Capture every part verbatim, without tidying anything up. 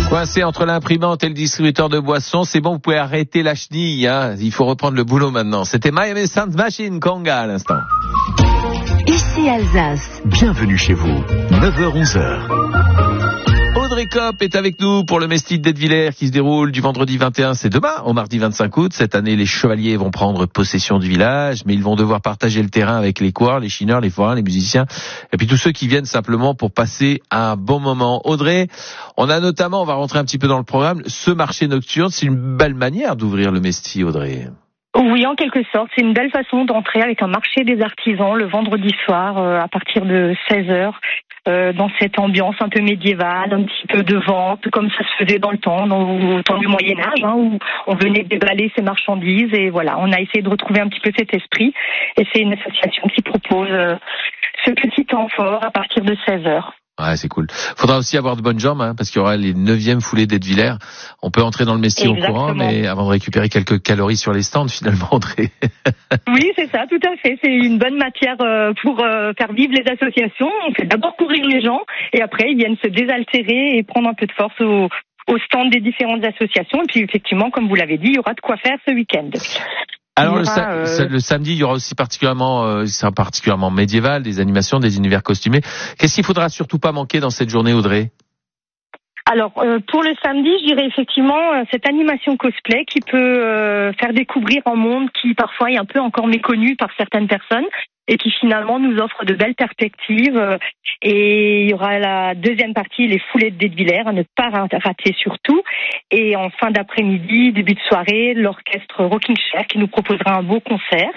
Coincé entre l'imprimante et le distributeur de boissons, c'est bon, vous pouvez arrêter la chenille, hein. Il faut reprendre le boulot maintenant. C'était Miami Sound Machine Conga à l'instant. Ici Alsace. Bienvenue chez vous. neuf heures onze heures. Audrey Kopp est avec nous pour le Mesty d'Ettevillers qui se déroule du vendredi vingt et un, c'est demain, au mardi vingt-cinq août. Cette année, les chevaliers vont prendre possession du village, mais ils vont devoir partager le terrain avec les coureurs, les chineurs, les forains, les musiciens, et puis tous ceux qui viennent simplement pour passer un bon moment. Audrey, on a notamment, on va rentrer un petit peu dans le programme, ce marché nocturne, c'est une belle manière d'ouvrir le Mesty, Audrey. Oui, en quelque sorte, c'est une belle façon d'entrer avec un marché des artisans le vendredi soir euh, à partir de seize heures. Euh, dans cette ambiance un peu médiévale, un petit peu de vente, comme ça se faisait dans le temps, dans, au temps du Moyen-Âge, hein, où on venait déballer ses marchandises, et voilà, on a essayé de retrouver un petit peu cet esprit, et c'est une association qui propose euh, ce petit temps fort à partir de seize heures. Ouais, c'est cool. Faudra aussi avoir de bonnes jambes, hein, parce qu'il y aura les neuvièmes foulées d'Ettevillers. On peut entrer dans le Mesty au courant, mais avant de récupérer quelques calories sur les stands, finalement, Audrey. Oui, c'est ça, tout à fait. C'est une bonne matière euh, pour euh, faire vivre les associations. On fait d'abord courir les gens, et après, ils viennent se désaltérer et prendre un peu de force au, au stand des différentes associations. Et puis, effectivement, comme vous l'avez dit, il y aura de quoi faire ce week-end. Alors aura, le, sa- euh... le samedi, il y aura aussi particulièrement, euh, c'est particulièrement médiéval, des animations, des univers costumés. Qu'est-ce qu'il faudra surtout pas manquer dans cette journée, Audrey ? Alors, euh, pour le samedi, je dirais effectivement euh, cette animation cosplay qui peut euh, faire découvrir un monde qui parfois est un peu encore méconnu par certaines personnes et qui finalement nous offre de belles perspectives. Euh, et il y aura la deuxième partie, les foulées d'Ettevillers, à ne pas rater surtout. Et en fin d'après-midi, début de soirée, l'orchestre Rocking Chair qui nous proposera un beau concert.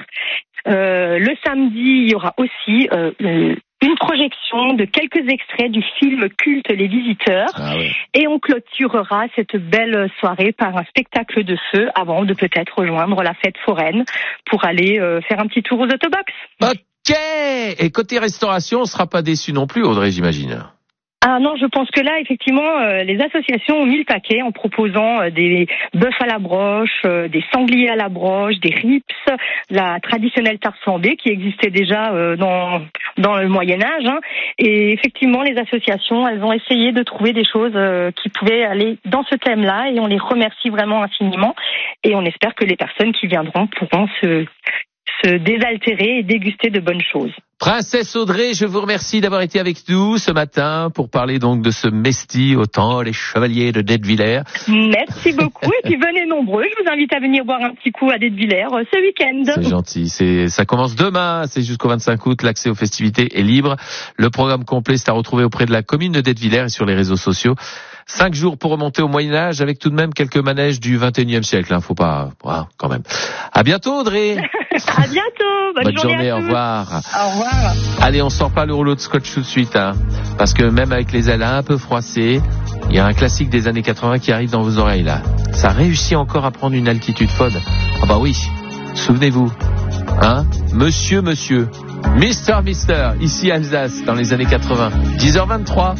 Euh, le samedi, il y aura aussi euh, une projection de quelques extraits du film culte Les Visiteurs. Ah ouais. Et on clôturera cette belle soirée par un spectacle de feu avant de peut-être rejoindre la fête foraine pour aller euh, faire un petit tour aux autobox. Ok. Et côté restauration, on ne sera pas déçu non plus, Audrey, j'imagine. Ah non, je pense que là, effectivement, euh, les associations ont mis le paquet en proposant euh, des bœufs à la broche, euh, des sangliers à la broche, des rips, la traditionnelle tarte flambée qui existait déjà euh, dans dans le Moyen-Âge. Hein. Et effectivement, les associations, elles ont essayé de trouver des choses euh, qui pouvaient aller dans ce thème-là, et on les remercie vraiment infiniment. Et on espère que les personnes qui viendront pourront se se désaltérer et déguster de bonnes choses. Princesse Audrey, je vous remercie d'avoir été avec nous ce matin pour parler donc de ce Mesty au temps, les chevaliers de d'Ettevillers. Merci beaucoup, et puis venez nombreux. Je vous invite à venir boire un petit coup à d'Ettevillers euh, ce week-end. C'est gentil. C'est, ça commence demain, c'est jusqu'au vingt-cinq août. L'accès aux festivités est libre. Le programme complet, c'est à retrouver auprès de la commune de d'Ettevillers et sur les réseaux sociaux. Cinq jours pour remonter au Moyen-Âge avec tout de même quelques manèges du vingt et unième siècle. Hein. Faut pas, ah, quand même. À bientôt, Audrey. À bientôt. Bonne, Bonne journée, journée, à au tous. revoir. Au revoir. Allez, on sort pas le rouleau de scotch tout de suite, hein. Parce que même avec les ailes un peu froissées, il y a un classique des années quatre-vingts qui arrive dans vos oreilles, là. Ça réussit encore à prendre une altitude folle. Ah bah oui. Souvenez-vous. Hein? Monsieur, monsieur. Mister, Mister. Ici Alsace, dans les années quatre-vingts. dix heures vingt-trois.